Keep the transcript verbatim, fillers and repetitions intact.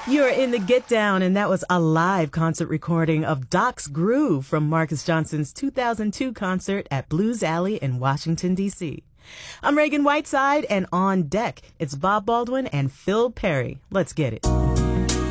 You're in the Get Down, and that was a live concert recording of Doc's Groove from Marcus Johnson's two thousand two concert at Blues Alley in Washington, D C I'm Reagan Whiteside, and on deck, it's Bob Baldwin and Phil Perry. Let's get it.